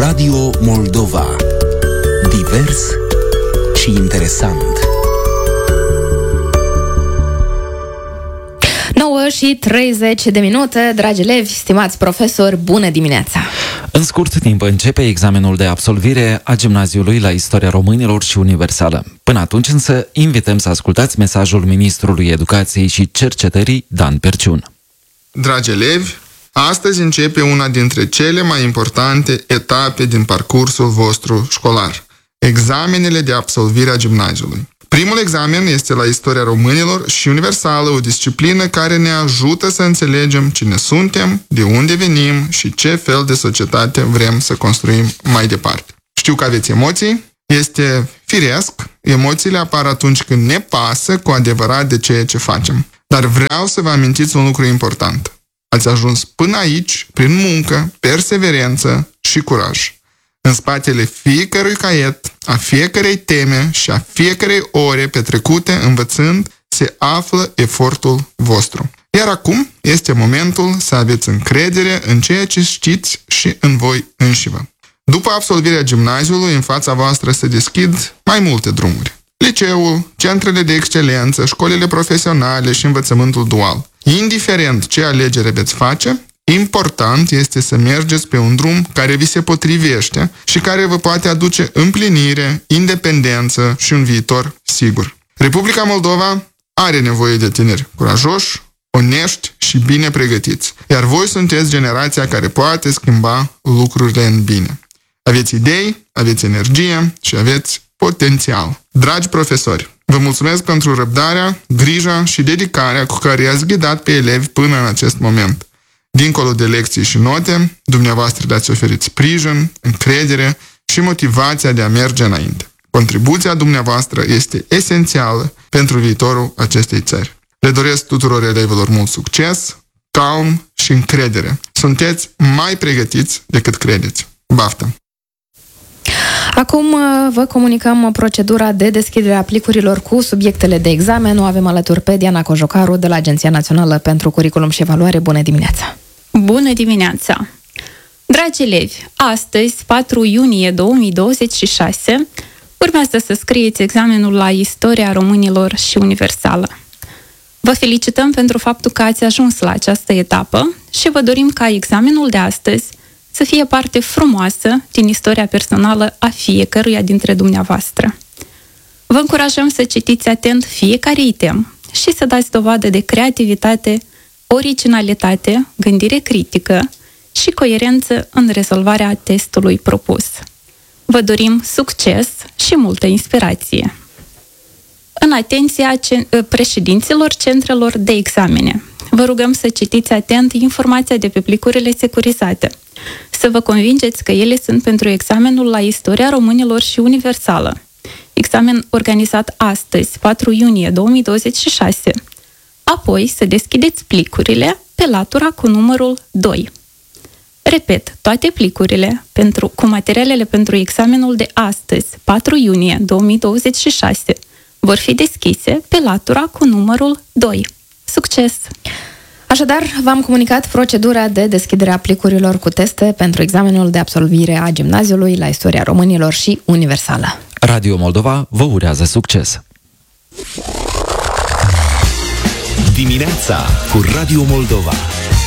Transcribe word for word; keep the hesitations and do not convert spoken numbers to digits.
Radio Moldova. Divers și interesant. nouă și treizeci de minute, dragi elevi, stimați profesori, bună dimineața! În scurt timp începe examenul de absolvire a gimnaziului la Istoria Românilor și Universală. Până atunci însă invităm să ascultați mesajul Ministrului Educației și Cercetării, Dan Perciun. Dragi elevi, astăzi începe una dintre cele mai importante etape din parcursul vostru școlar, examenele de absolvire a gimnaziului. Primul examen este la Istoria Românilor și Universală, o disciplină care ne ajută să înțelegem cine suntem, de unde venim și ce fel de societate vrem să construim mai departe. Știu că aveți emoții, este firesc, emoțiile apar atunci când ne pasă cu adevărat de ceea ce facem. Dar vreau să vă amintiți un lucru important. Ați ajuns până aici prin muncă, perseverență și curaj. În spatele fiecărui caiet, a fiecarei teme și a fiecarei ore petrecute învățând, se află efortul vostru. Iar acum este momentul să aveți încredere în ceea ce știți și în voi înșivă. După absolvirea gimnaziului, în fața voastră se deschid mai multe drumuri. Liceul, centrele de excelență, școlile profesionale și învățământul dual. Indiferent ce alegere veți face, important este să mergeți pe un drum care vi se potrivește și care vă poate aduce împlinire, independență și un viitor sigur. Republica Moldova are nevoie de tineri curajoși, onești și bine pregătiți, iar voi sunteți generația care poate schimba lucrurile în bine. Aveți idei, aveți energie și aveți potențial. Dragi profesori, vă mulțumesc pentru răbdarea, grija și dedicarea cu care i-ați ghidat pe elevi până în acest moment. Dincolo de lecții și note, dumneavoastră le-ați oferit sprijin, încredere și motivația de a merge înainte. Contribuția dumneavoastră este esențială pentru viitorul acestei țări. Le doresc tuturor elevilor mult succes, calm și încredere. Sunteți mai pregătiți decât credeți. Baftă! Acum vă comunicăm procedura de deschidere a aplicurilor cu subiectele de examen. O avem alături pe Diana Cojocaru de la Agenția Națională pentru Curriculum și Evaluare. Bună dimineața! Bună dimineața! Dragi elevi, astăzi, patru iunie două mii douăzeci și șase, urmează să scrieți examenul la Istoria Românilor și Universală. Vă felicităm pentru faptul că ați ajuns la această etapă și vă dorim ca examenul de astăzi să fie parte frumoasă din istoria personală a fiecăruia dintre dumneavoastră. Vă încurajăm să citiți atent fiecare item și să dați dovadă de creativitate, originalitate, gândire critică și coerență în rezolvarea testului propus. Vă dorim succes și multă inspirație. În atenția președinților centrelor de examene, vă rugăm să citiți atent informația de pe plicurile securizate, să vă convingeți că ele sunt pentru examenul la Istoria Românilor și Universală, examen organizat astăzi, patru iunie două mii douăzeci și șase. Apoi să deschideți plicurile pe latura cu numărul doi. Repet, toate plicurile pentru, cu materialele pentru examenul de astăzi, patru iunie două mii douăzeci și șase, vor fi deschise pe latura cu numărul doi. Succes! Așadar, v-am comunicat procedura de deschidere a aplicurilor cu teste pentru examenul de absolvire a gimnaziului la Istoria Românilor și Universală. Radio Moldova vă urează succes! Dimineața cu Radio Moldova.